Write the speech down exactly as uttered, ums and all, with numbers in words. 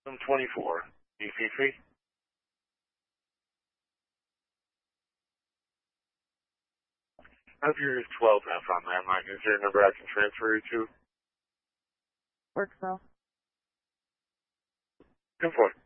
I'm twenty-four. D C C? I have your twelve F on landline. Is there a number I can transfer you to? Works well. ten four.